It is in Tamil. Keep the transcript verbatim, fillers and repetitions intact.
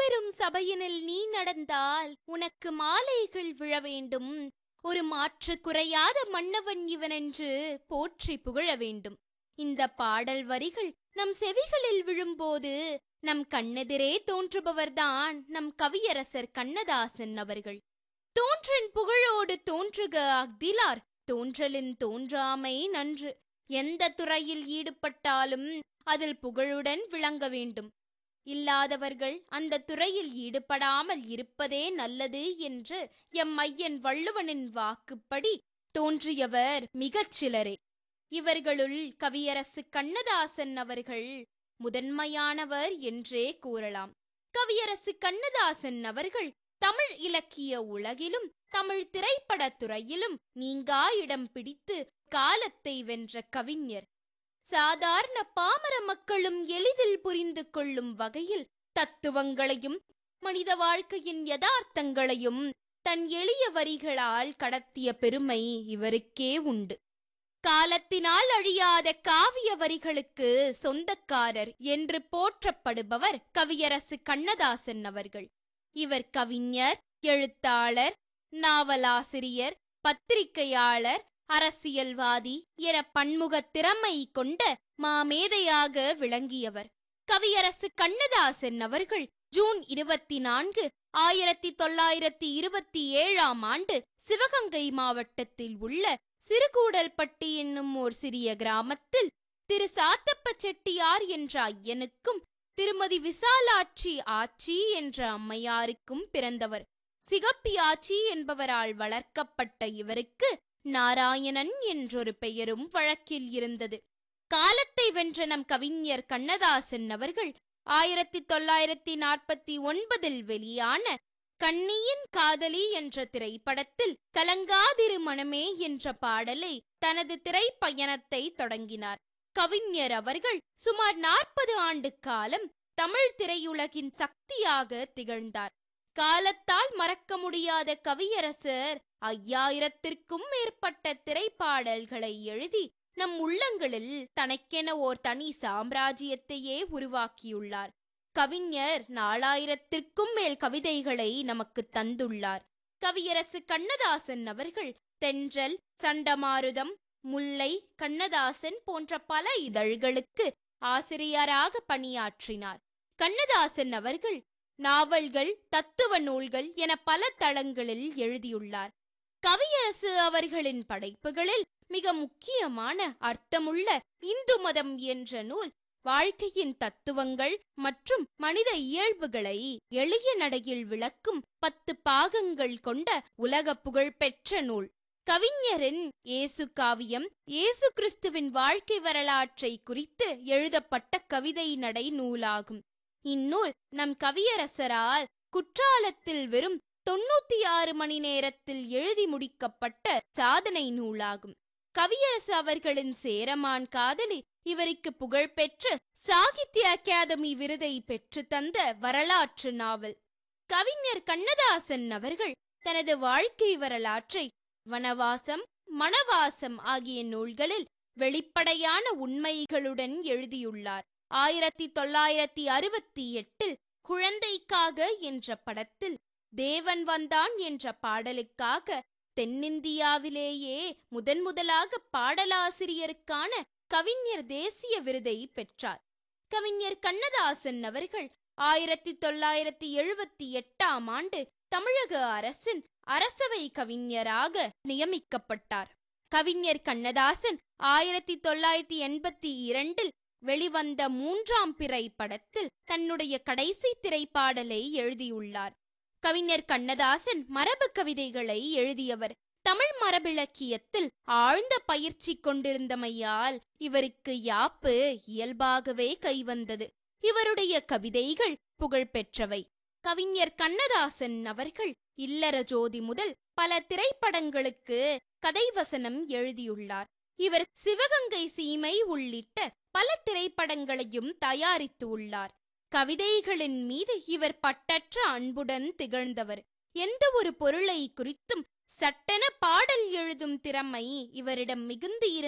மாபெரும் சபையினில் நீ நடந்தால் உனக்கு மாலைகள் விழ வேண்டும். ஒரு மாற்று குறையாத மன்னவன் இவனென்று போற்றி புகழ வேண்டும். இந்த பாடல் வரிகள் நம் செவிகளில் விழும்போது நம் கண்ணெதிரே தோன்றுபவர்தான் நம் கவியரசர் கண்ணதாசன் அவர்கள். தோன்றின் புகழோடு தோன்றுக அஃதிலார், தோன்றலின் தோன்றாமை நன்று. எந்த துறையில் ஈடுபட்டாலும் அதில் புகழுடன் விளங்க வேண்டும். இல்லாதவர்கள் அந்த துறையில் ஈடுபடாமல் இருப்பதே நல்லது என்று எம் ஐயன் வள்ளுவனின் வாக்குப்படி தோன்றியவர் மிகச் சிலரே. இவர்களுள் கவியரசு கண்ணதாசன் அவர்கள் முதன்மையானவர் என்றே கூறலாம். கவியரசு கண்ணதாசன் அவர்கள் தமிழ் இலக்கிய உலகிலும் தமிழ் திரைப்படத் துறையிலும் நீங்கா இடம் பிடித்து காலத்தை வென்ற கவிஞர். சாதாரண பாமர மக்களும் எளிதில் புரிந்து கொள்ளும் வகையில் தத்துவங்களையும் மனித வாழ்க்கையின் யதார்த்தங்களையும் தன் எளிய வரிகளால் கடத்திய பெருமை இவருக்கே உண்டு. காலத்தினால் அழியாத காவிய வரிகளுக்கு சொந்தக்காரர் என்று போற்றப்படுபவர் கவியரசு கண்ணதாசன் அவர்கள். இவர் கவிஞர், எழுத்தாளர், நாவலாசிரியர், பத்திரிகையாளர், அரசியல்வாதி என பன்முகத் திறமை கொண்ட மாமேதையாக விளங்கியவர். கவியரசு கண்ணதாசன் அவர்கள் ஜூன் இருபத்தி நான்கு ஆயிரத்தி தொள்ளாயிரத்தி இருபத்தி ஏழாம் ஆண்டு சிவகங்கை மாவட்டத்தில் உள்ள சிறுகூடல்பட்டி என்னும் ஓர் சிறிய கிராமத்தில் திரு சாத்தப்ப செட்டியார் என்ற ஐயனுக்கும் திருமதி விசாலாட்சி ஆச்சி என்ற அம்மையாருக்கும் பிறந்தவர். சிகப்பி ஆச்சி என்பவரால் வளர்க்கப்பட்ட இவருக்கு நாராயணன் என்றொரு பெயரும் வழக்கில் இருந்தது. காலத்தை வென்ற நம் கவிஞர் கண்ணதாசன் அவர்கள் ஆயிரத்தி தொள்ளாயிரத்தி நாற்பத்தி ஒன்பதில் வெளியான கண்ணியின் காதலி என்ற திரைப்படத்தில் கலங்காதிரு மனமே என்ற பாடலை தனது திரைப்பயணத்தை தொடங்கினார். கவிஞர் அவர்கள் சுமார் நாற்பது ஆண்டு காலம் தமிழ் திரையுலகின் சக்தியாக திகழ்ந்தார். காலத்தால் மறக்க முடியாத கவியரசர் ஐயாயிரத்திற்கும் மேற்பட்ட திரைப்பாடல்களை எழுதி நம் உள்ளங்களில் தனக்கென ஓர் தனி சாம்ராஜ்யத்தையே உருவாக்கியுள்ளார். கவிஞர் நாலாயிரத்திற்கும் மேல் கவிதைகளை நமக்கு தந்துள்ளார். கவியரசு கண்ணதாசன் அவர்கள் தென்றல், சண்டமாருதம், முல்லை, கண்ணதாசன் போன்ற பல இதழ்களுக்கு ஆசிரியராக பணியாற்றினார். கண்ணதாசன் அவர்கள் நாவல்கள், தத்துவ நூல்கள் என பல தளங்களில் எழுதியுள்ளார். கவியரசு அவர்களின் படைப்புகளில் மிக முக்கியமான அர்த்தமுள்ள இந்து மதம் என்ற நூல் வாழ்க்கையின் தத்துவங்கள் மற்றும் மனித இயல்புகளை எளிய நடையில் விளக்கும் பத்து பாகங்கள் கொண்ட உலக புகழ்பெற்ற நூல். கவிஞரின் இயேசு காவியம் இயேசு கிறிஸ்துவின் வாழ்க்கை வரலாற்றை குறித்து எழுதப்பட்ட கவிதை நடை நூலாகும். இந்நூல் நம் கவியரசரால் குற்றாலத்தில் வெறும் தொன்னூத்தி ஆறு மணி நேரத்தில் எழுதி முடிக்கப்பட்ட சாதனை நூலாகும். கவியரசு அவர்களின் சேரமான் காதலி இவருக்கு புகழ்பெற்ற சாகித்ய அகாதமி விருதை பெற்று தந்த வரலாற்று நாவல். கவிஞர் கண்ணதாசன் அவர்கள் தனது வாழ்க்கை வரலாற்றை வனவாசம், மணவாசம் ஆகிய நூல்களில் வெளிப்படையான உண்மைகளுடன் எழுதியுள்ளார். ஆயிரத்தி தொள்ளாயிரத்தி அறுபத்தி எட்டில் குழந்தைக்காக என்ற படத்தில் தேவன் வந்தான் என்ற பாடலுக்காக தென்னிந்தியாவிலேயே முதன் முதலாக பாடலாசிரியருக்கான கவிஞர் தேசிய விருதை பெற்றார். கவிஞர் கண்ணதாசன் அவர்கள் ஆயிரத்தி தொள்ளாயிரத்தி எழுபத்தி எட்டாம் ஆண்டு தமிழக அரசின் அரசவை கவிஞராக நியமிக்கப்பட்டார். கவிஞர் கண்ணதாசன் ஆயிரத்தி தொள்ளாயிரத்தி எண்பத்தி இரண்டில் வெளிவந்த மூன்றாம் பிறை படத்தில் தன்னுடைய கடைசி திரைப்பாடலை எழுதியுள்ளார். கவிஞர் கண்ணதாசன் மரபு கவிதைகளை எழுதியவர். தமிழ் மரபிலக்கியத்தில் ஆழ்ந்த பயிற்சி கொண்டிருந்தமையால் இவருக்கு யாப்பு இயல்பாகவே கைவந்தது. இவருடைய கவிதைகள் புகழ்பெற்றவை. கவிஞர் கண்ணதாசன் அவர்கள் இல்லற ஜோதி முதல் பல திரைப்படங்களுக்கு கதைவசனம் எழுதியுள்ளார். இவர் சிவகங்கை சீமை உள்ளிட்ட பல திரைப்படங்களையும் தயாரித்து உள்ளார். கவிதைகளின் மீது இவர் பட்டற்ற அன்புடன் திகழ்ந்தவர். எந்த ஒரு பொருளை குறித்தும் சட்டென பாடல் எழுதும் திறமை இவரிடம் மிகுந்து